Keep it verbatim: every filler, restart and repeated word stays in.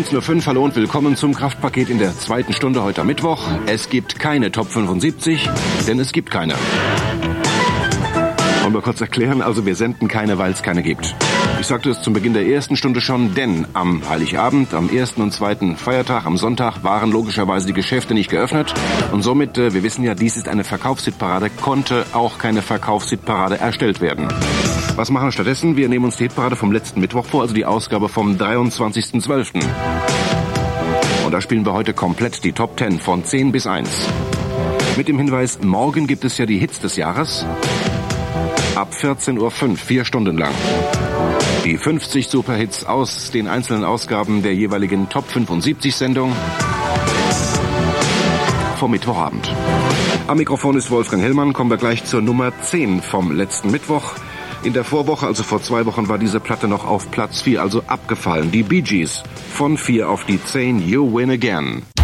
neunzehn Uhr fünf, hallo und willkommen zum Kraftpaket in der zweiten Stunde heute am Mittwoch. Es gibt keine Top fünfundsiebzig, denn es gibt keine. Wollen wir kurz erklären, also wir senden keine, weil es keine gibt. Ich sagte es zum Beginn der ersten Stunde schon, denn am Heiligabend, am ersten und zweiten Feiertag, am Sonntag waren logischerweise die Geschäfte nicht geöffnet. Und somit, äh, wir wissen ja, dies ist eine Verkaufshitparade, konnte auch keine Verkaufshitparade erstellt werden. Was machen wir stattdessen? Wir nehmen uns die Hitparade vom letzten Mittwoch vor, also die Ausgabe vom dreiundzwanzigsten zwölften Und da spielen wir heute komplett die Top zehn von zehn bis eins. Mit dem Hinweis, morgen gibt es ja die Hits des Jahres. Ab vierzehn Uhr fünf, vier Stunden lang. Die fünfzig Superhits aus den einzelnen Ausgaben der jeweiligen Top fünfundsiebzig Sendung vom Mittwochabend. Am Mikrofon ist Wolfgang Hellmann, kommen wir gleich zur Nummer zehn vom letzten Mittwoch. In der Vorwoche, also vor zwei Wochen, war diese Platte noch auf Platz vier, also abgefallen. Die Bee Gees von vier auf die zehn, You Win Again.